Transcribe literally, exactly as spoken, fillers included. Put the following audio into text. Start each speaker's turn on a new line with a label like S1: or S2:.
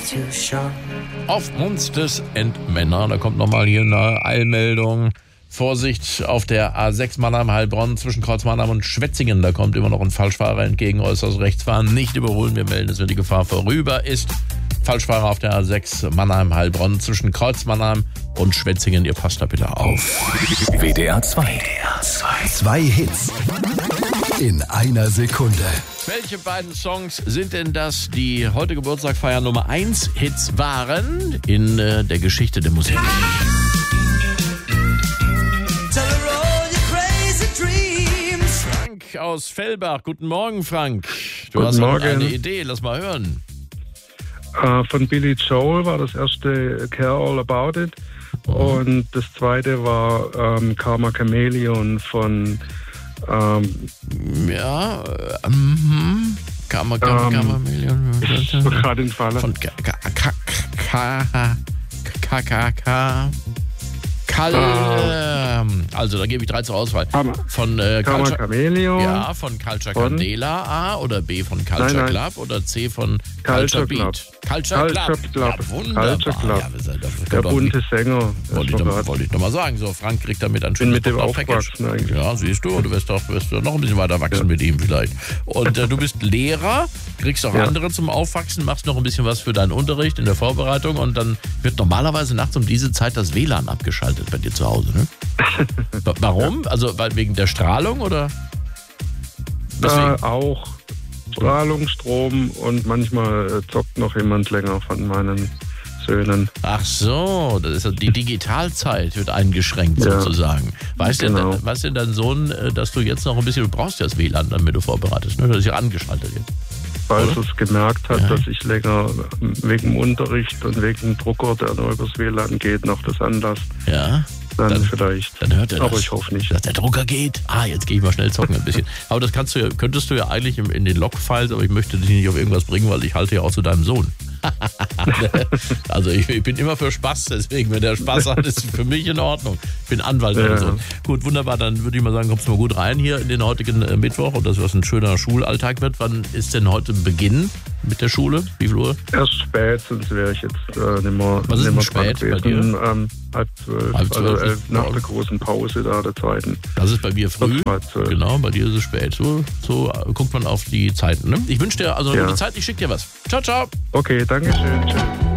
S1: Auf Monsters and Männer, da kommt nochmal hier eine Eilmeldung. Vorsicht auf der A sechs Mannheim-Heilbronn zwischen Kreuz Mannheim und Schwetzingen. Da kommt immer noch ein Falschfahrer entgegen, äußerst rechts fahren. Nicht überholen, wir melden es, wenn die Gefahr vorüber ist. Falschfahrer auf der A sechs Mannheim-Heilbronn zwischen Kreuz Mannheim und Schwetzingen. Ihr passt da bitte auf.
S2: W D R zwei. Zwei Hits in einer Sekunde.
S1: Welche beiden Songs sind denn das, die heute Geburtstag feiern, Nummer eins Hits waren in äh, der Geschichte der Musik? Frank aus Fellbach. Guten Morgen, Frank. Du
S3: Guten
S1: hast
S3: Morgen.
S1: eine Idee, lass mal hören.
S3: Uh, von Billy Joel war das erste Care All About It. Mhm. Und das zweite war ähm, Karma Chameleon von ähm,
S1: ja, äh, mhm. Karma, Karma,
S3: ähm,
S1: Karma, Million.
S3: Ich bin gerade in Falle.
S1: Von K K K K K K K Kal.
S3: Ah.
S1: Also, da gebe ich drei zur Auswahl.
S3: Karma,
S1: Von äh,
S3: Karma
S1: Culture,
S3: Chameleon.
S1: ja, von Culture
S3: Von?
S1: Candela A oder B von Culture
S3: Nein, nein.
S1: Club oder C von
S3: Culture
S1: Culture Beat.
S3: Club.
S1: Culture,
S3: Culture
S1: Club.
S3: Club.
S1: Ja, wunderbar.
S3: Culture Club.
S1: Ja, das, das, das
S3: Der
S1: doch
S3: bunte
S1: nicht-
S3: Sänger.
S1: Wollte ich,
S3: Das war
S1: doch, wollte ich doch mal sagen. So, Frank kriegt damit ein
S3: bin
S1: schönes
S3: mit dem
S1: Package.
S3: aufgewachsen eigentlich.
S1: Ja, siehst du, du wirst doch, wirst doch noch ein bisschen weiter wachsen
S3: Ja.
S1: mit ihm vielleicht. Und äh, du bist Lehrer, kriegst auch
S3: Ja.
S1: andere zum Aufwachsen, machst noch ein bisschen was für deinen Unterricht in der Vorbereitung und dann wird normalerweise nachts um diese Zeit das W L A N abgeschaltet bei dir zu Hause, ne? Wa- Warum? Also weil wegen der Strahlung oder? Deswegen.
S3: Äh, auch Strahlung, Strom und manchmal äh, zockt noch jemand länger von meinen Söhnen.
S1: Ach so, das ist ja die Digitalzeit wird eingeschränkt
S3: Ja.
S1: sozusagen. Weiß,
S3: Genau.
S1: denn, weiß denn dein Sohn, äh, dass du jetzt noch ein bisschen, du brauchst ja das W L A N, damit du vorbereitest, ne? Das ist ja angeschaltet jetzt.
S3: Falls
S1: Oder?
S3: es gemerkt hat,
S1: Ja.
S3: dass ich länger wegen dem Unterricht und wegen dem Drucker, der nur übers W L A N geht, noch das anlasst,
S1: Ja,
S3: dann,
S1: Dann-
S3: vielleicht.
S1: dann hört er
S3: Aber
S1: das.
S3: ich hoffe nicht.
S1: Dass der Drucker geht. Ah, jetzt gehe ich mal schnell zocken ein bisschen. Aber das kannst du ja, könntest du ja eigentlich im, in den Log-Files, aber ich möchte dich nicht auf irgendwas bringen, weil ich halte ja auch zu deinem Sohn. Also ich, ich bin immer für Spaß, deswegen, wenn der Spaß hat, ist für mich in Ordnung. Ich bin Anwalt
S3: Ja.
S1: oder so. Gut, wunderbar, dann würde ich mal sagen, kommst du mal gut rein hier in den heutigen äh, Mittwoch und dass was ein schöner Schulalltag wird. Wann ist denn heute Beginn mit der Schule? Wie viel Uhr?
S3: Erst spät, sonst wäre ich jetzt äh, nicht mehr,
S1: Was ist
S3: nicht
S1: denn
S3: mehr
S1: spät bei
S3: dran gewesen. Ähm, halb zwölf,
S1: Halb zwölf
S3: also elf,
S1: ist-
S3: nach der großen Pause da, der zweiten.
S1: Das ist bei mir früh.
S3: halb zwölf.
S1: Genau, bei dir ist es spät. So, so äh, guckt man auf die Zeiten. Ne? Ich wünsche dir also eine
S3: Ja.
S1: gute Zeit. Ich schicke dir was. Ciao, ciao.
S3: Okay, danke schön. Tschüss.